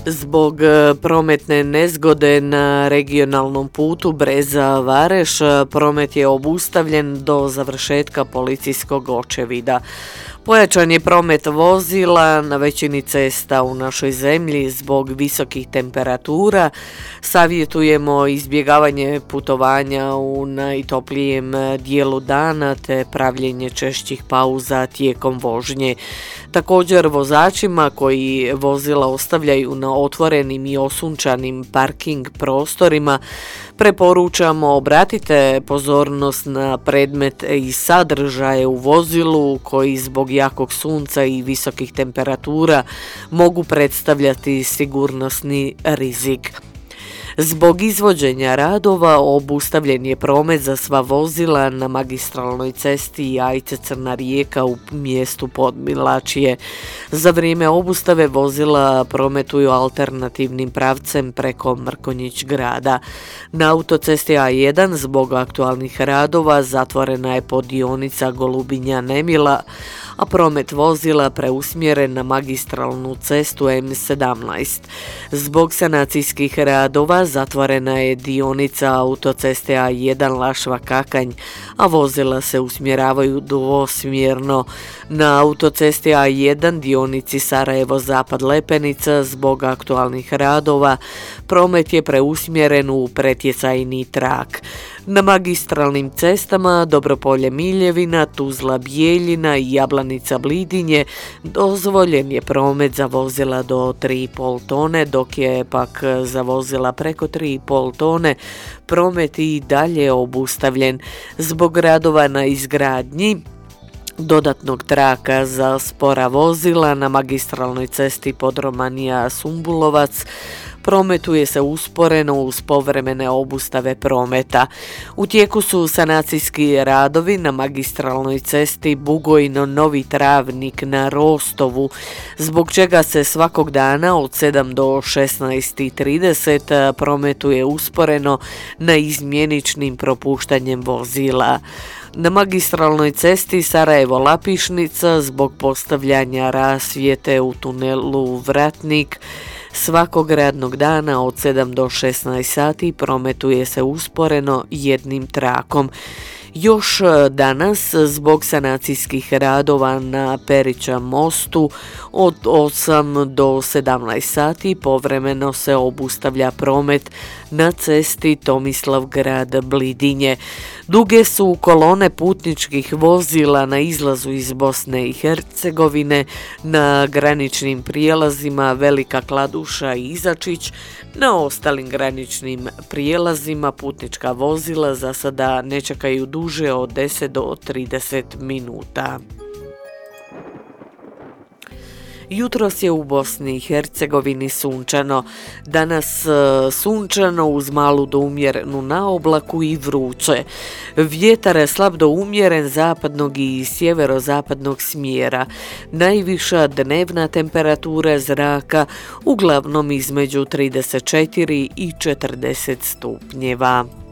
Zbog prometne nezgode na regionalnom putu Breza-Vareš promet je obustavljen do završetka policijskog očevida. Pojačan je promet vozila na većini cesta u našoj zemlji zbog visokih temperatura. Savjetujemo izbjegavanje putovanja u najtoplijem dijelu dana te pravljenje češćih pauza tijekom vožnje. Također vozačima koji vozila ostavljaju na otvorenim i osunčanim parking prostorima preporučamo obratite pozornost na predmete i sadržaje u vozilu koji zbog jakog sunca i visokih temperatura mogu predstavljati sigurnosni rizik. Zbog izvođenja radova obustavljen je promet za sva vozila na magistralnoj cesti Jajce-Crna Rijeka u mjestu Podmilačje. Za vrijeme obustave vozila prometuju alternativnim pravcem preko Mrkonjić grada. Na autocesti A1 zbog aktualnih radova zatvorena je podionica Golubinja-Nemila, a promet vozila preusmjeren na magistralnu cestu M17. Zbog sanacijskih radova zatvorena je dionica autoceste A1 Lašva-Kakanj, a vozila se usmjeravaju dvosmjerno. Na autocesti A1 dionici Sarajevo-Zapad-Lepenica zbog aktualnih radova promet je preusmjeren u pretjecajni trak. Na magistralnim cestama Dobropolje-Miljevina, Tuzla-Bijeljina i Jablanica-Blidinje dozvoljen je promet za vozila do 3,5 tone, dok je pak za vozila preko 3,5 tone promet i dalje obustavljen. Zbog radova na izgradnji dodatnog traka za spora vozila na magistralnoj cesti Podromanija-Sumbulovac prometuje se usporeno uz povremene obustave prometa. U tijeku su sanacijski radovi na magistralnoj cesti Bugojno-Novi Travnik na Rostovu, zbog čega se svakog dana od 7 do 16:30 prometuje usporeno na izmjeničnim propuštanjem vozila. Na magistralnoj cesti Sarajevo-Lapišnica zbog postavljanja rasvjete u tunelu Vratnik svakog radnog dana od 7 do 16 sati prometuje se usporeno jednim trakom. Još danas zbog sanacijskih radova na Perića mostu od 8 do 17 sati povremeno se obustavlja promet na cesti Tomislavgrad-Blidinje. Duge su kolone putničkih vozila na izlazu iz Bosne i Hercegovine, na graničnim prijelazima Velika Kladuša i Izačić. Na ostalim graničnim prijelazima putnička vozila za sada ne čekaju duže od 10 do 30 minuta. Jutros je u Bosni i Hercegovini sunčano. Danas sunčano uz malu do umjerenu naoblaku i vruće. Vjetar je slab do umjeren zapadnog i sjeverozapadnog smjera. Najviša dnevna temperatura zraka uglavnom između 34 i 40 stupnjeva.